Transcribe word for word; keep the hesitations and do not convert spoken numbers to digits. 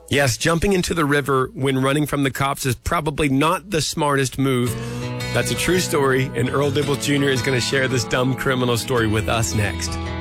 Yes, jumping into the river when running from the cops is probably not the smartest move. That's a true story, and Earl Dibbles Junior is going to share this dumb criminal story with us next.